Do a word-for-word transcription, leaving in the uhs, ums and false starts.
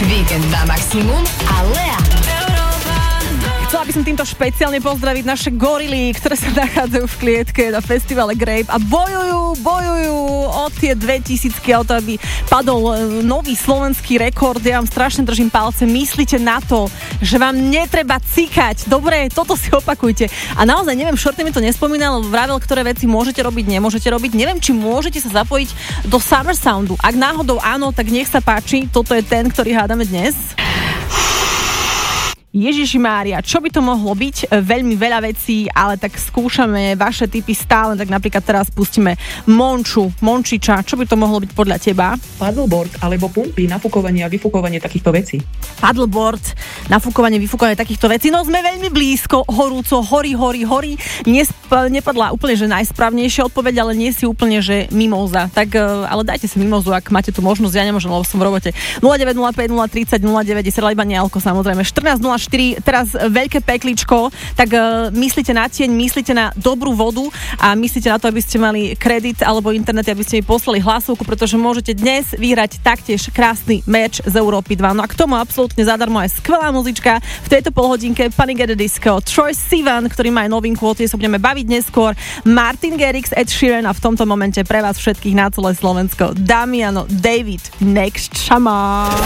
Víkend na maximum a Lea. Chcela by som týmto špeciálne pozdraviť naše gorily, ktoré sa nachádzajú v klietke na festivale Grape a bojujú, bojujú o tie dvetisícky, o to, aby padol nový slovenský rekord. Ja vám strašne držím palce. Myslíte na to, že vám netreba cikať. Dobre, toto si opakujte. A naozaj, neviem, Shorty mi to nespomínal, vravel, ktoré veci môžete robiť, nemôžete robiť. Neviem, či môžete sa zapojiť do Summer Soundu. Ak náhodou áno, tak nech sa páči. Toto je ten, ktorý hádame dnes. Ježiši Mária, čo by to mohlo byť? Veľmi veľa vecí, ale tak skúšame vaše tipy stále, tak napríklad teraz pustíme Monču, Mončiča, čo by to mohlo byť podľa teba? Paddleboard alebo pumpy, nafúkovanie a vyfúkovanie takýchto vecí. Paddleboard, nafúkovanie, vyfúkovanie takýchto vecí, no sme veľmi blízko, horúco, horí, horí, horí. Nesp- nepadla úplne, že najsprávnejšia odpoveď, ale nie si úplne, že mimóza. Tak, ale dajte si mimózu, ak máte tú možnosť, ja nemôžem, lebo som v robote. nula deväť nula päť nula tri nula nula deväť, iba nealko, samozrejme. štrnásť nula štyri, teraz veľké pekličko, tak uh, myslíte na tieň, myslíte na dobrú vodu a myslíte na to, aby ste mali kredit alebo internet, aby ste mi poslali hlasovku, pretože môžete dnes vyhrať taktiež krásny merch z Európy dva. No a k tomu absolútne zadarmo aj skvelá muzička. V tejto polhodinke Panic at the Disco, Troye Sivan, ktorý má aj novinku, o tej sa budeme baviť neskôr, Martin Garrix, Ed Sheeran a v tomto momente pre vás všetkých na celé Slovensko Damiano David Next Chama.